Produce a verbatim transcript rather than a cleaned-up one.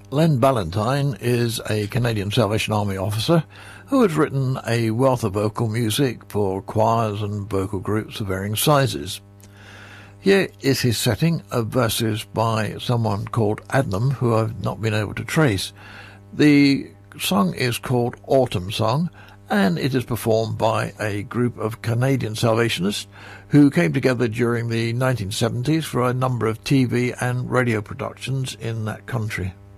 Len Ballantine is a Canadian Salvation Army officer who has written a wealth of vocal music for choirs and vocal groups of varying sizes. Here is his setting of verses by someone called Adnam, who I've not been able to trace. The song is called Autumn Song, and it is performed by a group of Canadian Salvationists who came together during the nineteen seventies for a number of T V and radio productions in that country.